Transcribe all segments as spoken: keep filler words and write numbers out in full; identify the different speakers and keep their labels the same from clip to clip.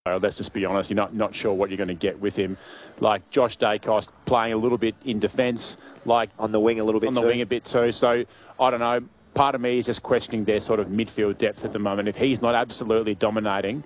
Speaker 1: Uh, let's just be honest, you're not, not sure what you're going to get with him. Like Josh Dacos playing a little bit in defence, like
Speaker 2: on the wing a little bit
Speaker 1: on the
Speaker 2: too.
Speaker 1: wing a bit too. So I don't know. Part of me is just questioning their sort of midfield depth at the moment. If he's not absolutely dominating,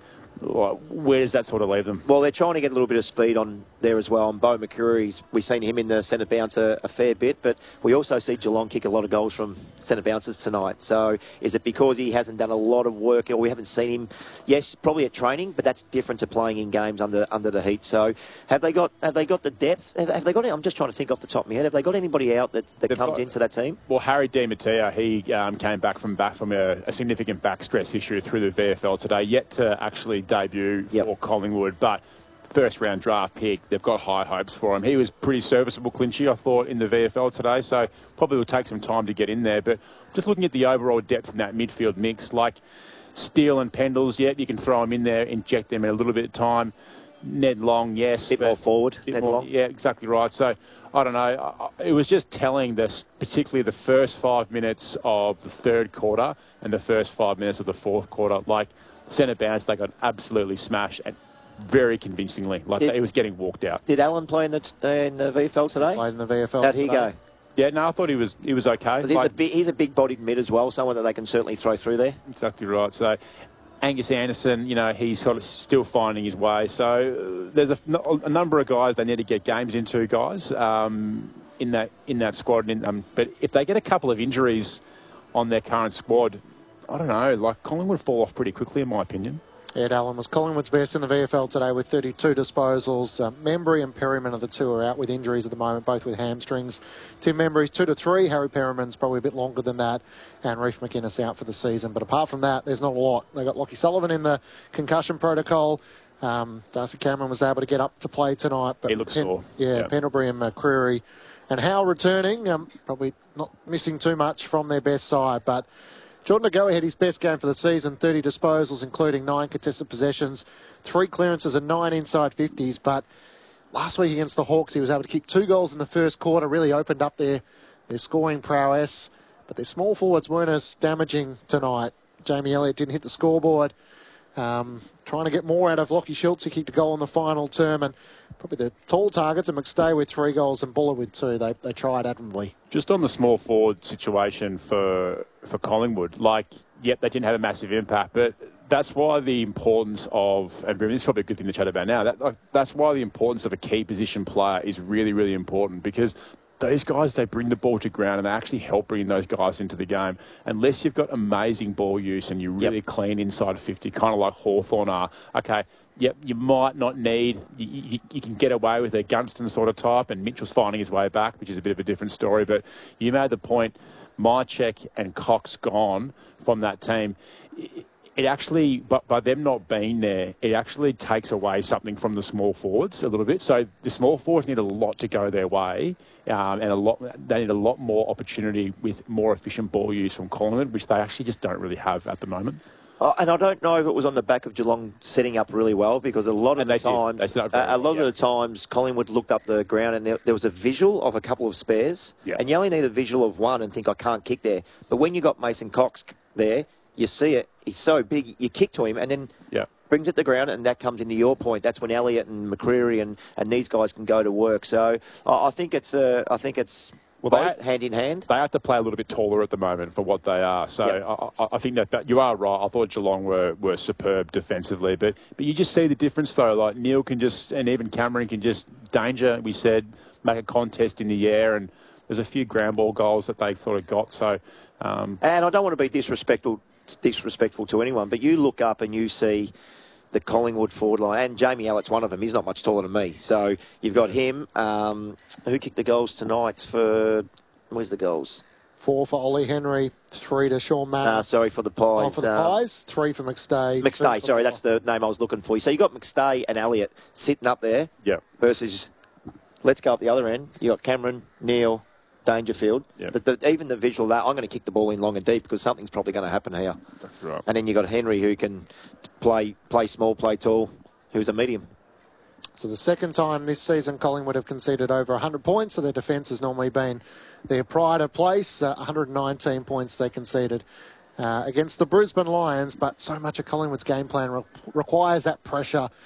Speaker 1: where does that sort of leave them?
Speaker 2: Well, they're trying to get a little bit of speed on there as well. And Bo McCreary, we've seen him in the centre bounce a, a fair bit, but we also see Geelong kick a lot of goals from centre bounces tonight. So is it because he hasn't done a lot of work, or we haven't seen him? Yes, probably at training, but that's different to playing in games under under the heat. So have they got have they got the depth? Have, have they got? I'm just trying to think off the top of my head. Have they got anybody out that, that comes got, into that team?
Speaker 1: Well, Harry Di Mattia, he um, came back from back from a, a significant back stress issue through the V F L today, yet to actually debut
Speaker 2: yep.
Speaker 1: for Collingwood, but first round draft pick, they've got high hopes for him. He was pretty serviceable, Clinchy, I thought, in the V F L today, so probably will take some time to get in there. But just looking at the overall depth in that midfield mix, like Steele and Pendles, yeah, you can throw them in there, inject them in a little bit of time. Ned Long, yes.
Speaker 2: A bit more forward,
Speaker 1: bit
Speaker 2: Ned
Speaker 1: more,
Speaker 2: Long.
Speaker 1: Yeah, exactly right. So, I don't know. It was just telling this, particularly the first five minutes of the third quarter and the first five minutes of the fourth quarter. Like, centre bounce, they got absolutely smashed and very convincingly. Like, did, it was getting walked out.
Speaker 2: Did Allen play in the, uh, in the V F L today?
Speaker 3: Played in the V F L
Speaker 2: How'd
Speaker 3: today.
Speaker 2: he go?
Speaker 1: Yeah, no, I thought he was he was okay.
Speaker 2: He's,
Speaker 1: like,
Speaker 2: a big, he's a big-bodied mid as well, someone that they can certainly throw through there.
Speaker 1: Exactly right. So, Angus Anderson, you know, he's sort of still finding his way. So, there's a, a number of guys they need to get games into, guys, um, in that in that squad. In, um, but if they get a couple of injuries on their current squad, I don't know, like Collingwood fall off pretty quickly, in my opinion.
Speaker 3: Ed Allen was Collingwood's best in the V F L today with thirty-two disposals. Um, Membry and Perryman are the two who are out with injuries at the moment, both with hamstrings. Tim Membry's two to three. Harry Perryman's probably a bit longer than that. And Reef McInnes out for the season. But apart from that, there's not a lot. They got Lockie Sullivan in the concussion protocol. Um, Darcy Cameron was able to get up to play tonight. But
Speaker 1: he looks
Speaker 3: Pen-
Speaker 1: sore.
Speaker 3: Yeah,
Speaker 1: yep.
Speaker 3: Pendlebury and McCreary. And Howe returning, um, probably not missing too much from their best side, but Jordan Agoe had his best game for the season, thirty disposals, including nine contested possessions, three clearances and nine inside fifties. But last week against the Hawks, he was able to kick two goals in the first quarter, really opened up their, their scoring prowess. But their small forwards weren't as damaging tonight. Jamie Elliott didn't hit the scoreboard. Um, trying to get more out of Lockie Schultz, who kicked a goal in the final term. And probably the tall targets, and McStay with three goals and Buller with two. They, they tried admirably.
Speaker 1: Just on the small forward situation for for Collingwood, like, yep, they didn't have a massive impact, but that's why the importance of, and this is probably a good thing to chat about now, that, like, that's why the importance of a key position player is really, really important, because those guys, they bring the ball to ground and they actually help bring those guys into the game. Unless you've got amazing ball use and you're really yep. clean inside fifty, kind of like Hawthorn are, okay, yep, you might not need, you, you, you can get away with a Gunston sort of type, and Mitchell's finding his way back, which is a bit of a different story. But you made the point, Mychek and Cox gone from that team. It, It actually, but by them not being there, it actually takes away something from the small forwards a little bit. So the small forwards need a lot to go their way, um, and a lot. They need a lot more opportunity with more efficient ball use from Collingwood, which they actually just don't really have at the moment.
Speaker 2: Oh, and I don't know if it was on the back of Geelong setting up really well, because a lot of
Speaker 1: and
Speaker 2: the
Speaker 1: they
Speaker 2: times,
Speaker 1: they
Speaker 2: uh, a lot
Speaker 1: well,
Speaker 2: of
Speaker 1: yeah.
Speaker 2: the times, Collingwood looked up the ground and there, there was a visual of a couple of spares,
Speaker 1: yeah.
Speaker 2: and you only need a visual of one and think I can't kick there. But when you got Mason Cox there, you see it. He's so big. You kick to him and then
Speaker 1: yeah.
Speaker 2: brings it to the ground, and that comes into your point. That's when Elliott and McCreary and, and these guys can go to work. So I, I think it's uh, I think it's. Well, both,
Speaker 1: they,
Speaker 2: hand in hand.
Speaker 1: They have to play a little bit taller at the moment for what they are. So yep. I, I think that, but you are right. I thought Geelong were, were superb defensively, but but you just see the difference though. Like Neil can just, and even Cameron can just danger. We said make a contest in the air, and there's a few ground ball goals that they sort of got. So um,
Speaker 2: and I don't want to be disrespectful disrespectful to anyone, but you look up and you see the Collingwood forward line, and Jamie Elliott's one of them. He's not much taller than me. So you've got him. Um, who kicked the goals tonight for... Where's the goals?
Speaker 3: Four for Ollie Henry, three to Sean Mann.
Speaker 2: Uh, sorry, for the Pies.
Speaker 3: Oh, for the
Speaker 2: um,
Speaker 3: Pies, three for McStay.
Speaker 2: McStay, sorry, that's the name I was looking for. So you got McStay and Elliott sitting up there
Speaker 1: yep.
Speaker 2: versus, let's go up the other end. You got Cameron, Neil, Dangerfield.
Speaker 1: Yep.
Speaker 2: The, the, even the visual that I'm going to kick the ball in long and deep because something's probably going to happen here.
Speaker 1: That's right.
Speaker 2: And then you got Henry who can play play small, play tall, who's a medium.
Speaker 3: So the second time this season Collingwood have conceded over one hundred points, so their defence has normally been their pride of place. Uh, one hundred nineteen points they conceded uh, against the Brisbane Lions, but so much of Collingwood's game plan re- requires that pressure